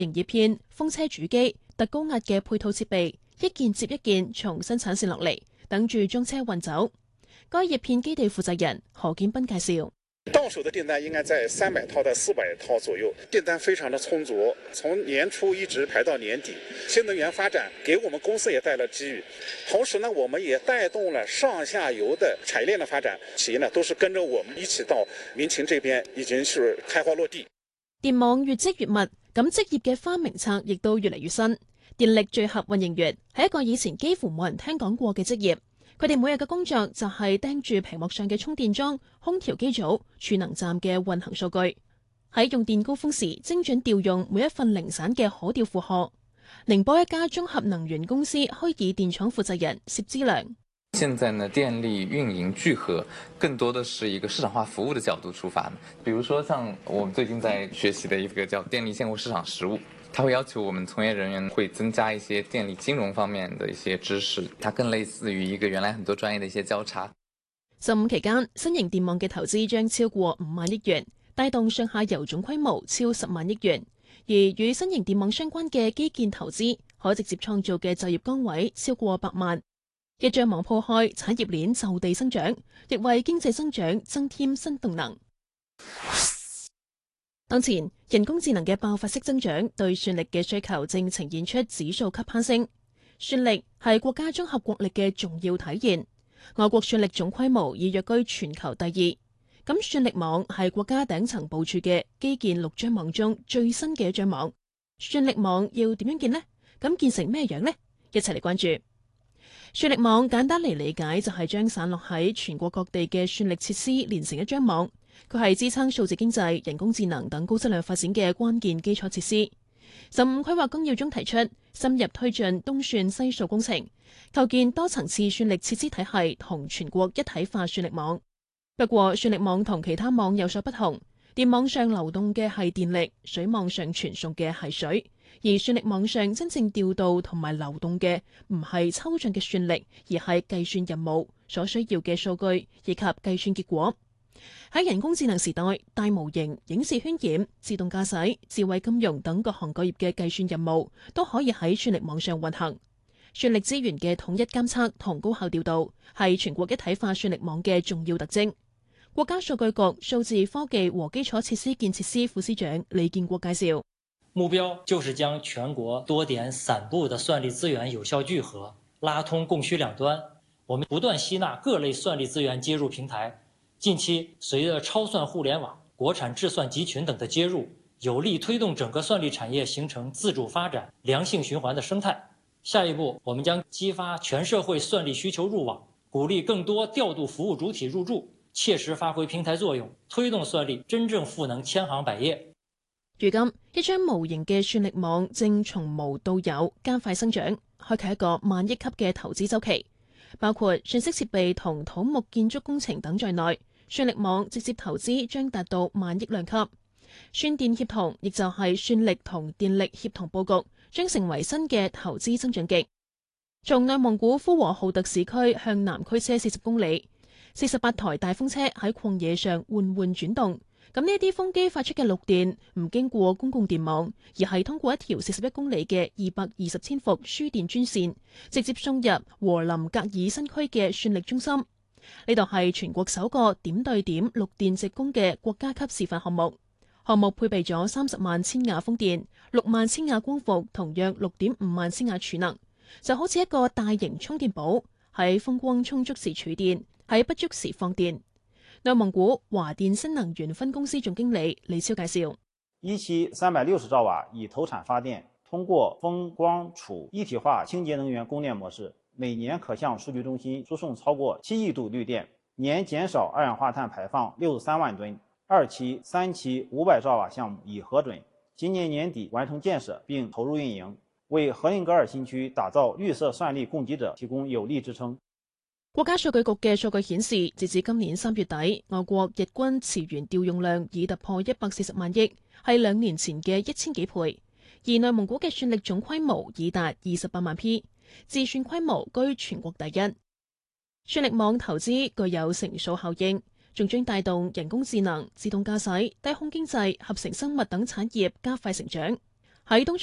營葉片、風車主機、特高壓嘅配套設備，一件接一件從生產線落嚟，等住裝車運走。該葉片基地負責人何建斌介紹。 到手的訂單應該在300套到400套左右，訂單非常的充足，從年初一直排到年底。新能源發展給我們公司也帶來機遇，同時呢，我們也帶動了上下游的產業鏈的發展，企業呢都是跟着我們一起到民情這邊，已經是開花落地。 電網越積越密，咁職業嘅花名冊亦都越嚟越新。電力聚合運營員係一個以前幾乎冇人聽講過嘅職業。佢哋每日嘅工作就係盯住屏幕上嘅充電樁、空調機組、儲能站嘅運行數據，喺用電高峰時精準調用每一份零散嘅可調負荷。寧波一家綜合能源公司虛擬電廠負責人薛之良： 現在呢，電力運營聚合更多的是一個市場化服務的角度出發，比如說像我們最近在學習的一個叫電力現貨市場實務。它會要求我們從業人員會增加一些電力金融方面的一些知識，它更類似於一個原來很多專業的一些交叉。 15期間，新型電網嘅投資將超過5萬億元，帶動上下游總規模超10萬億元。而與新型電網相關嘅基建投資，可直接創造嘅就業崗位超過100萬。一張網鋪開，產業鏈就地生長，亦為經濟增長增添新動能。當前人工智能嘅爆發式增長，對算力嘅需求正呈現出指數級攀升。算力係國家綜合國力嘅重要體現。我國算力總規模已躍居全球第2。咁算力網係國家頂層部署嘅基建6張網中最新嘅一張網。算力網要點樣建呢？咁建成咩樣呢？一齊嚟關注。算力網簡單嚟理解就係將散落喺全國各地嘅算力設施連成一張網。佢係支撐數字經濟、人工智能等高質量發展嘅關鍵基礎設施。15規劃綱要中提出，深入推進東算西數工程，構建多層次算力設施體系同全國一體化算力網。不過，算力網同其他網有所不同，電網上流動嘅係電力，水網上傳送嘅係水，而算力網上真正調度同埋流動嘅唔係抽象嘅算力，而係計算任務所需要嘅數據以及計算結果。喺人工智能時代，大模型、影視渲染、自動駕駛、智慧金融等各行各業嘅計算任務都可以喺算力網上運行。算力資源嘅統一監測同高效調度係全國一體化算力網嘅重要特徵。國家數據局數字科技和基礎設施建設司副司長李建國介紹， 目標就是將全國多點散布的算力資源有效聚合，拉通供需兩端。我們不斷吸納各類算力資源接入平台。近期，隨着超算互聯網、國產智算集群等的接入，有力推動整個算力產業形成自主發展、良性循環的生態。下一步，我們將激發全社會算力需求入網，鼓勵更多調度服務主體入駐，切實發揮平台作用，推動算力真正賦能千行百業。 如今，一張無形嘅算力網正從無到有加快生長，開啟一個萬億級嘅投資週期，包括信息設備同土木建築工程等在內。算力網直接投資將達到萬億量級，算電協同亦就係算力同電力協同佈局，將成為新嘅投資增長極。從內蒙古呼和浩特市區向南驅車40公里，48台大風車喺曠野上緩緩轉動。咁呢啲風機發出嘅綠電唔經過公共電網，而係通過一條41公里嘅220千伏輸電專線，直接送入和林格爾新區嘅算力中心。呢度係全國首個點對點綠電直供嘅國家級示範項目。項目配備咗30萬千瓦風電、6萬千瓦光伏，同約6.5萬千瓦儲能，就好似一個大型充電寶，喺風光充足時儲電，喺不足時放電。內蒙古華電新能源分公司總經理李超介紹： 一期360兆瓦已投產發電，通過風光儲一體化清潔能源供電模式，每年可向數據中心輸送超過7億度綠電，年減少二氧化碳排放63萬噸。2期、3期500兆瓦項目已核准，今年年底完成建設並投入運營，為和林格爾新區打造綠色算力供給者提供有力支撐。 國家數據局嘅數據顯示，截至今年3月底，我國日均磁源調用量已突破140萬億，係2年前嘅1000幾倍。而內蒙古嘅算力總規模已達28萬 P， 自算規模居全國第一。算力網投資具有乘數效應，仲將帶動人工智能、自動駕駛、低空經濟、合成生物等產業加快成長。 喺東